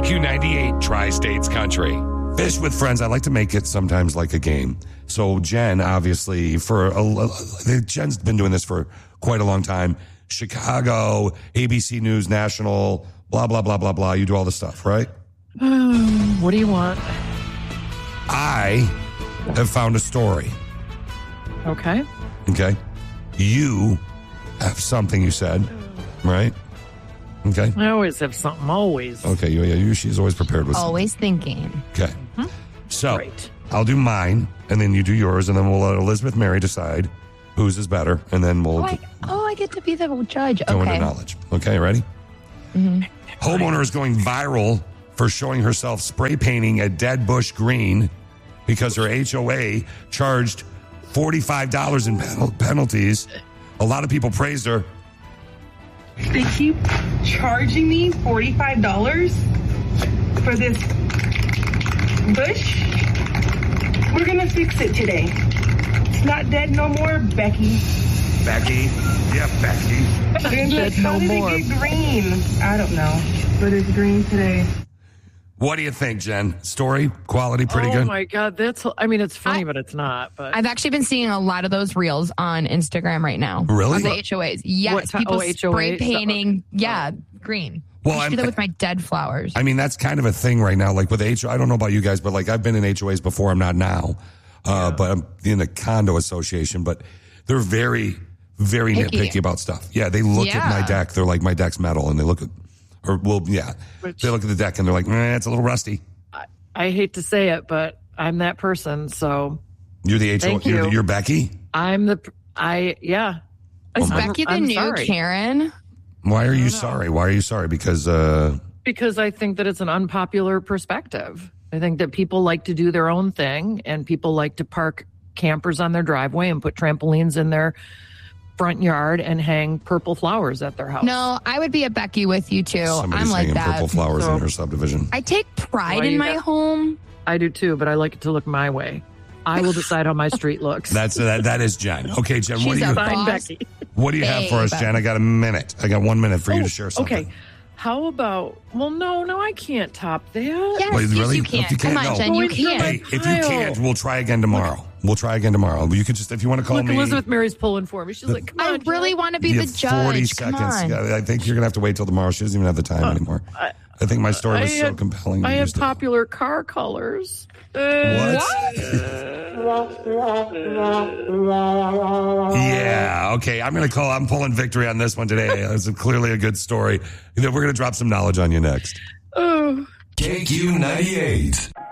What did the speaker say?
KQ98 Tri-States Country. Fish with friends. I like to make it sometimes like a game. So Jen, obviously, Jen's been doing this for quite a long time. Chicago, ABC News, National, blah, blah, blah, blah, blah. You do all the stuff, right? What do you want? I have found a story. Okay. Okay. You have something you said, right? Okay. I always have something, always. Okay. She's always prepared with something. Always thinking. Okay. Mm-hmm. So Great. I'll do mine, and then you do yours, and then we'll let Elizabeth Mary decide whose is better, and then we'll I get to be the judge. go Okay. into knowledge. Okay, ready? Mm-hmm. Homeowner is going viral for showing herself spray painting a dead bush green because her HOA charged $45 in penalties. A lot of people praised her. They keep charging me $45 for this bush. We're gonna fix it today. It's not dead no more, Becky. Becky? Yeah, Becky. Dead no How did more. it get green? I don't know, but it's green today. What do you think, Jen? Story? Quality? Pretty good? Oh, my God. It's funny, but it's not. But I've actually been seeing a lot of those reels on Instagram right now. Really? On the HOAs. Yes. What ti- people HOA spray stuff? painting. Yeah, green. Well, I do that with my dead flowers. I mean, that's kind of a thing right now. Like with HOA, I don't know about you guys, but like I've been in HOAs before. I'm not now, but I'm in a condo association. But they're very, very Picky. nitpicky about stuff. Yeah, they look at my deck. They're like, my deck's metal, and they look at, they look at the deck and they're like, it's a little rusty. I hate to say it, but I'm that person. So You're the HOA. Thank you. You're Becky. Yeah. Is Becky the I'm new sorry. Karen? Why are you sorry? Why are you sorry? Because Because I think that it's an unpopular perspective. I think that people like to do their own thing, and people like to park campers on their driveway and put trampolines in their front yard and hang purple flowers at their house. No, I would be a Becky with you too. somebody's I'm like hanging that. purple flowers in her subdivision. I take pride Why in you my got- home. I do too, but I like it to look my way. I will decide how my street looks. That is Jen. Okay, Jen, She's a Fine, boss. Becky. what do you have for us, Babe. Jen? I got a minute. I got 1 minute for you to share something. Okay. How about, no, I can't top that. Yes, Wait, yes, really? you If can. you can't, Come on, no. Jen, you Going through can. Hey, if you can't, we'll try again tomorrow. You could just, if you want to call Look, me. Elizabeth Mary's pulling for me. She's like, come I on. really Jen. want to be You the have judge. 40 Come seconds. on. Yeah, I think you're going to have to wait till tomorrow. She doesn't even have the time anymore. I think my story was so compelling. I you had used it. popular car colors. What? Yeah, okay. I'm pulling victory on this one today. It's clearly a good story. We're going to drop some knowledge on you next. Oh. KQ98.